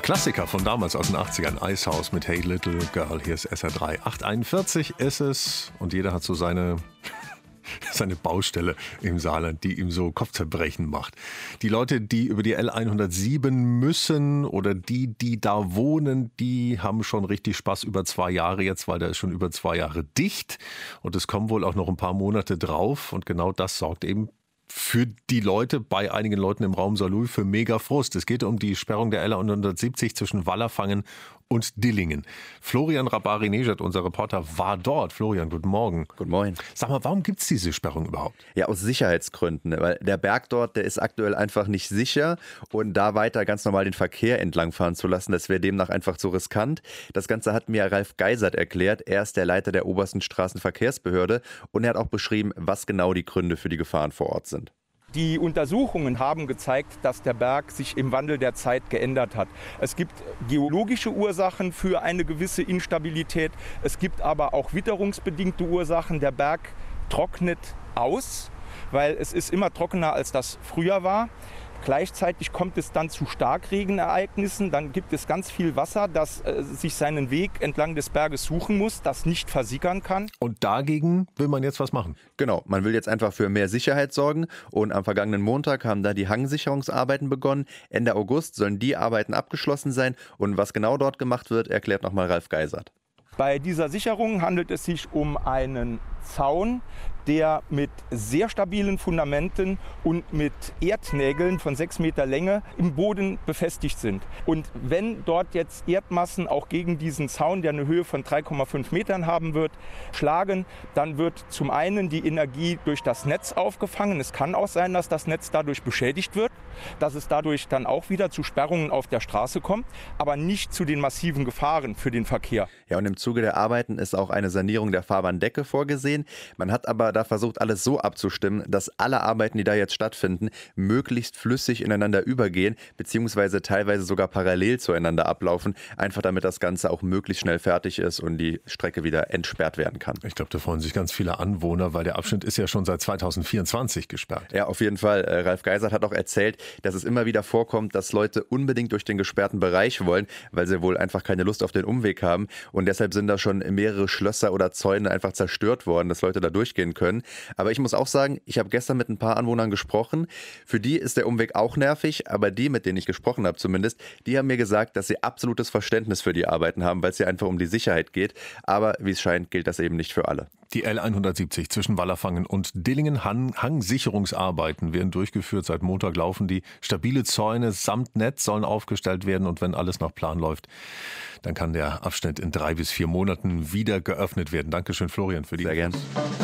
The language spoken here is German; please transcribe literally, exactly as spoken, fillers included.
Klassiker von damals aus den achtzigern. Icehouse mit Hey Little Girl. Hier ist S R drei. acht Uhr einundvierzig ist es und jeder hat so seine, seine Baustelle im Saarland, die ihm so Kopfzerbrechen macht. Die Leute, die über die L hundertsieben müssen oder die, die da wohnen, die haben schon richtig Spaß über zwei Jahre jetzt, weil der ist schon über zwei Jahre dicht und es kommen wohl auch noch ein paar Monate drauf und genau das sorgt eben für die Leute, bei einigen Leuten im Raum Saarlouis, für mega Frust. Es geht um die Sperrung der L hundertsiebzig zwischen Wallerfangen und Dillingen. Florian Rabari-Nejad, unser Reporter, war dort. Florian, guten Morgen. Guten Morgen. Sag mal, warum gibt es diese Sperrung überhaupt? Ja, aus Sicherheitsgründen, weil der Berg dort, der ist aktuell einfach nicht sicher und da weiter ganz normal den Verkehr entlangfahren zu lassen, das wäre demnach einfach zu riskant. Das Ganze hat mir Ralf Geisert erklärt. Er ist der Leiter der obersten Straßenverkehrsbehörde und er hat auch beschrieben, was genau die Gründe für die Gefahren vor Ort sind. Die Untersuchungen haben gezeigt, dass der Berg sich im Wandel der Zeit geändert hat. Es gibt geologische Ursachen für eine gewisse Instabilität. Es gibt aber auch witterungsbedingte Ursachen. Der Berg trocknet aus, weil es ist immer trockener, als das früher war. Gleichzeitig kommt es dann zu Starkregenereignissen. Dann gibt es ganz viel Wasser, das äh, sich seinen Weg entlang des Berges suchen muss, das nicht versickern kann. Und dagegen will man jetzt was machen? Genau, man will jetzt einfach für mehr Sicherheit sorgen. Und am vergangenen Montag haben da die Hangsicherungsarbeiten begonnen. Ende August sollen die Arbeiten abgeschlossen sein. Und was genau dort gemacht wird, erklärt nochmal Ralf Geisert. Bei dieser Sicherung handelt es sich um einen Zaun, der mit sehr stabilen Fundamenten und mit Erdnägeln von sechs Meter Länge im Boden befestigt sind. Und wenn dort jetzt Erdmassen auch gegen diesen Zaun, der eine Höhe von drei Komma fünf Metern haben wird, schlagen, dann wird zum einen die Energie durch das Netz aufgefangen. Es kann auch sein, dass das Netz dadurch beschädigt wird, dass es dadurch dann auch wieder zu Sperrungen auf der Straße kommt, aber nicht zu den massiven Gefahren für den Verkehr. Ja, und im Zuge der Arbeiten ist auch eine Sanierung der Fahrbahndecke vorgesehen. Man hat aber da versucht, alles so abzustimmen, dass alle Arbeiten, die da jetzt stattfinden, möglichst flüssig ineinander übergehen, beziehungsweise teilweise sogar parallel zueinander ablaufen, einfach damit das Ganze auch möglichst schnell fertig ist und die Strecke wieder entsperrt werden kann. Ich glaube, da freuen sich ganz viele Anwohner, weil der Abschnitt ist ja schon seit zweitausendvierundzwanzig gesperrt. Ja, auf jeden Fall. Ralf Geisert hat auch erzählt, dass es immer wieder vorkommt, dass Leute unbedingt durch den gesperrten Bereich wollen, weil sie wohl einfach keine Lust auf den Umweg haben. Und deshalb sind da schon mehrere Schlösser oder Zäune einfach zerstört worden, dass Leute da durchgehen können. Aber ich muss auch sagen, ich habe gestern mit ein paar Anwohnern gesprochen. Für die ist der Umweg auch nervig, aber die, mit denen ich gesprochen habe zumindest, die haben mir gesagt, dass sie absolutes Verständnis für die Arbeiten haben, weil es ja einfach um die Sicherheit geht. Aber wie es scheint, gilt das eben nicht für alle. Die L hundertsiebzig zwischen Wallerfangen und Dillingen. Hang Hangsicherungsarbeiten werden durchgeführt. Seit Montag laufen die. Stabile Zäune samt Netz sollen aufgestellt werden. Und wenn alles nach Plan läuft, dann kann der Abschnitt in drei bis vier Monaten wieder geöffnet werden. Dankeschön, Florian, für die Sehr gern.